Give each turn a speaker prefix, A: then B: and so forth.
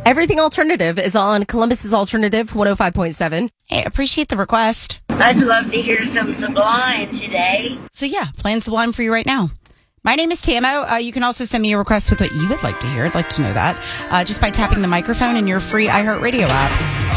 A: Everything Alternative is on Columbus's Alternative 105.7.
B: Hey, appreciate the request.
C: I'd love to hear some Sublime today.
B: So yeah, playing Sublime for you right now. My name is Tamo. You can also send me a request with what you would like to hear. I'd like to know that. Just by tapping the microphone in your free iHeartRadio app.